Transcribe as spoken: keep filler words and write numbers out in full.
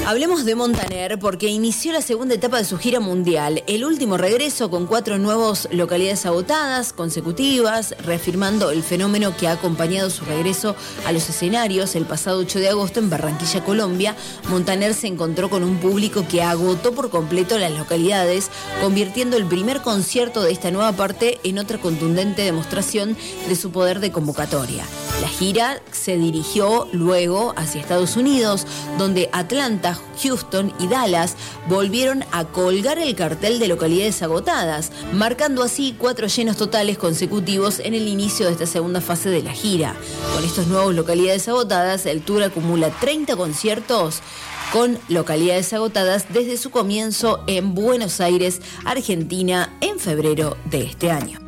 Hablemos de Montaner porque inició la segunda etapa de su gira mundial, el último regreso con cuatro nuevas localidades agotadas consecutivas, reafirmando el fenómeno que ha acompañado su regreso a los escenarios. El pasado ocho de agosto en Barranquilla, Colombia, Montaner se encontró con un público que agotó por completo las localidades, convirtiendo el primer concierto de esta nueva parte en otra contundente demostración de su poder de convocatoria. La gira se dirigió luego hacia Estados Unidos, donde Atlanta, Houston y Dallas volvieron a colgar el cartel de localidades agotadas, marcando así cuatro llenos totales consecutivos en el inicio de esta segunda fase de la gira. Con estas nuevas localidades agotadas, el tour acumula treinta conciertos con localidades agotadas desde su comienzo en Buenos Aires, Argentina, en febrero de este año.